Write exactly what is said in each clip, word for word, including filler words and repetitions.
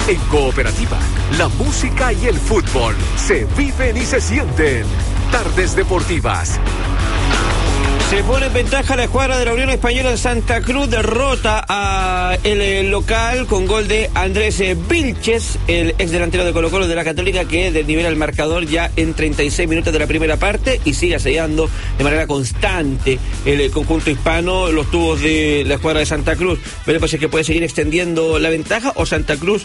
En Cooperativa, la música y el fútbol se viven y se sienten. Tardes Deportivas. Se pone en ventaja la escuadra de la Unión Española de Santa Cruz, derrota a el, el local con gol de Andrés Vilches, el ex delantero de Colo-Colo de la Católica, que desnivela el marcador ya en treinta y seis minutos de la primera parte y sigue asediando de manera constante el conjunto hispano los tubos de la escuadra de Santa Cruz. Veremos si es que puede seguir extendiendo la ventaja o Santa Cruz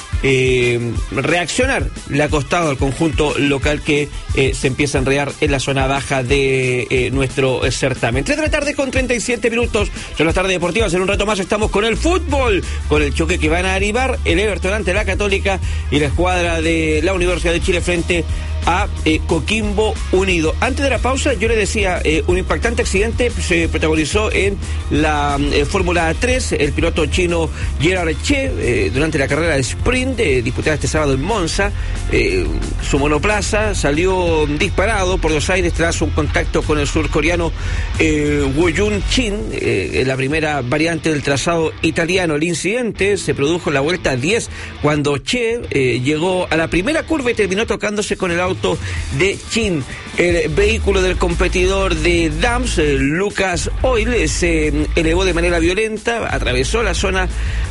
Eh, reaccionar le ha costado al conjunto local que eh, se empieza a enredar en la zona baja de eh, nuestro eh, certamen. tres de la tarde con treinta y siete minutos, son las tardes deportivas. En un rato más estamos con el fútbol, con el choque que van a arribar el Everton ante la Católica y la escuadra de la Universidad de Chile frente a eh, Coquimbo Unido. Antes de la pausa yo le decía, eh, un impactante accidente se protagonizó en la eh, Fórmula tres. El piloto chino Gerard Che, eh, durante la carrera de sprint eh, disputada este sábado en Monza, eh, su monoplaza salió disparado por los aires tras un contacto con el surcoreano eh, Woo-Jun Chin, eh, en la primera variante del trazado italiano. El incidente se produjo en la vuelta diez cuando Che eh, llegó a la primera curva y terminó tocándose con el auto de Chin. El vehículo del competidor de Dams, eh, Lucas Oil, se elevó de manera violenta, atravesó la zona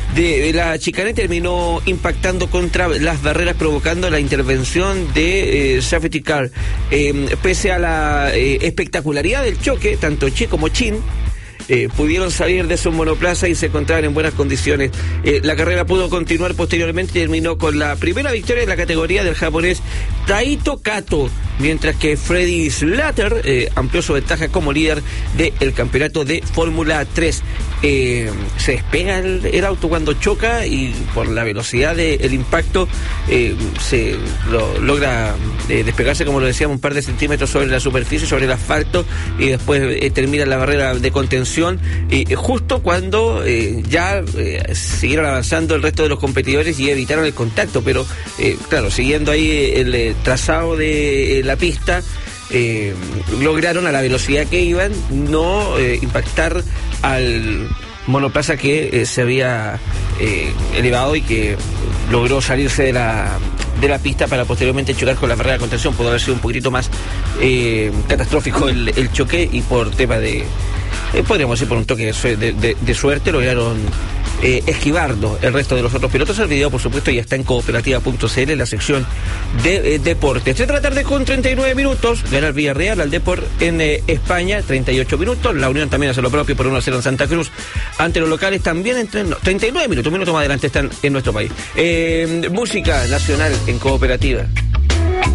de la chicana y terminó impactando contra las barreras, provocando la intervención de eh, Safety Car. Eh, pese a la eh, espectacularidad del choque, tanto Che como Chin Eh, pudieron salir de su monoplaza y se encontraban en buenas condiciones. Eh, la carrera pudo continuar posteriormente y terminó con la primera victoria en la categoría del japonés Taito Kato, mientras que Freddy Slater eh, amplió su ventaja como líder del campeonato de Fórmula tres. Eh, se despega el, el auto cuando choca y por la velocidad del impacto eh, se lo, logra eh, despegarse, como lo decíamos, un par de centímetros sobre la superficie, sobre el asfalto, y después eh, termina la barrera de contención y eh, justo cuando eh, ya eh, siguieron avanzando el resto de los competidores y evitaron el contacto, pero eh, claro, siguiendo ahí el eh, trazado de eh, la pista, eh, lograron a la velocidad que iban no eh, impactar al monoplaza que eh, se había eh, elevado y que logró salirse de la de la pista para posteriormente chocar con la barrera de contención. Pudo haber sido un poquitito más eh, catastrófico el, el choque, y por tema de eh, podríamos decir por un toque de, de, de, de suerte lograron eh, esquivarlo el resto de los otros pilotos. El video, por supuesto, ya está en cooperativa punto c l en la sección de eh, deportes. tres de la tarde con treinta y nueve minutos, gana el Villarreal al Depor en eh, España, treinta y ocho minutos. La Unión también hace lo propio por uno a cero en Santa Cruz ante los locales, también entre no, treinta y nueve minutos, un minuto más adelante están en nuestro país. Eh, música nacional en cooperativa.